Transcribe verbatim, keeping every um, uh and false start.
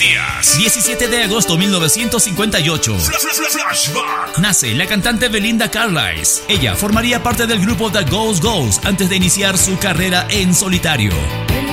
Díaz. diecisiete de agosto de mil novecientos cincuenta y ocho. Flashback. Nace la cantante Belinda Carlisle. Ella formaría parte del grupo The Ghost Ghost antes de iniciar su carrera en solitario.